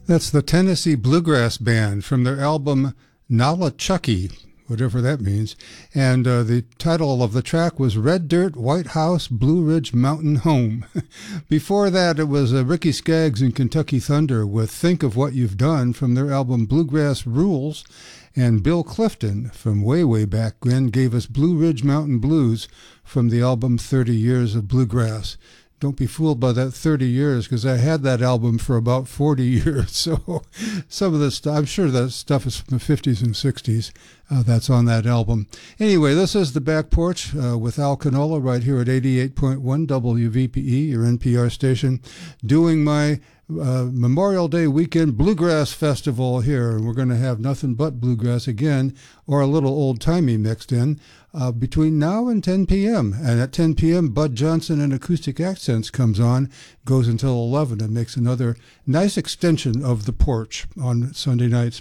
That's the Tennessee Bluegrass Band from their album Nolichucky, whatever that means. And the title of the track was Red Dirt, White House, Blue Ridge Mountain Home. Before that, it was Ricky Skaggs and Kentucky Thunder with Think of What You've Done from their album Bluegrass Rules. And Bill Clifton from way, way back when gave us Blue Ridge Mountain Blues from the album 30 Years of Bluegrass. Don't be fooled by that 30 years, because I had that album for about 40 years. So some of this stuff, I'm sure that stuff is from the 50s and 60s. That's on that album. Anyway, this is The Back Porch with Al Canola right here at 88.1 WVPE, your NPR station, doing my Memorial Day weekend Bluegrass Festival here. And we're going to have nothing but bluegrass again, or a little old-timey mixed in, between now and 10 p.m. And at 10 p.m., Bud Johnson and Acoustic Accents comes on, goes until 11, and makes another nice extension of the porch on Sunday nights.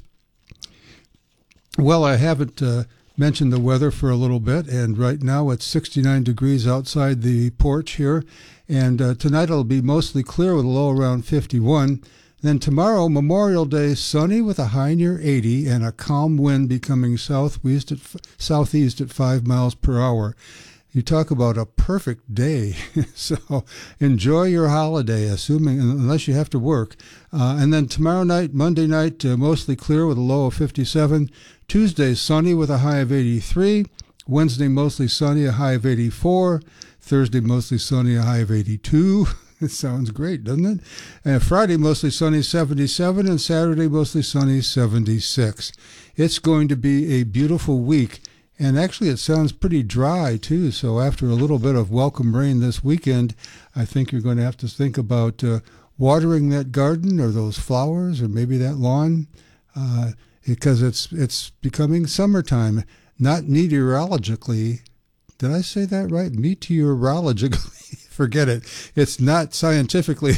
Well, I haven't mentioned the weather for a little bit, and right now it's 69 degrees outside the porch here. And tonight it'll be mostly clear with a low around 51. Then tomorrow, Memorial Day, sunny with a high near 80 and a calm wind becoming southeast at 5 miles per hour. You talk about a perfect day. So enjoy your holiday, unless you have to work. And then tomorrow night, Monday night, mostly clear with a low of 57. Tuesday, sunny with a high of 83. Wednesday, mostly sunny, a high of 84. Thursday, mostly sunny, a high of 82. It sounds great, doesn't it? And Friday, mostly sunny, 77. And Saturday, mostly sunny, 76. It's going to be a beautiful week. And actually, it sounds pretty dry, too. So after a little bit of welcome rain this weekend, I think you're going to have to think about watering that garden or those flowers or maybe that lawn, because it's becoming summertime, not meteorologically. Did I say that right? Meteorologically. Forget it. It's not scientifically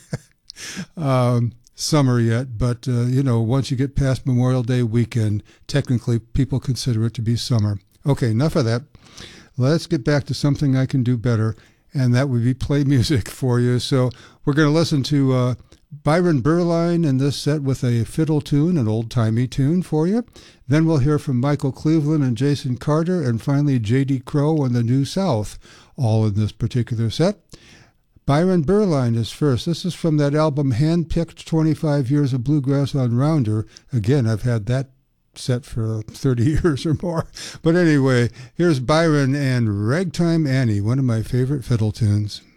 summer yet, but, once you get past Memorial Day weekend, technically people consider it to be summer. Okay, enough of that. Let's get back to something I can do better, and that would be play music for you. So we're going to listen to Byron Berline in this set with a fiddle tune, an old-timey tune for you. Then we'll hear from Michael Cleveland and Jason Carter, and finally J.D. Crowe and the New South, all in this particular set. Byron Berline is first. This is from that album Handpicked 25 Years of Bluegrass on Rounder. Again, I've had that set for 30 years or more. But anyway, here's Byron and Ragtime Annie, one of my favorite fiddle tunes.